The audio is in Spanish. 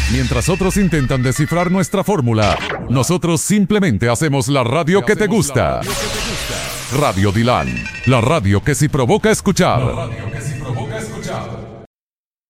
Mientras otros intentan descifrar nuestra fórmula, nosotros simplemente hacemos la radio que te gusta. Radio Dilan, la radio que sí provoca escuchar.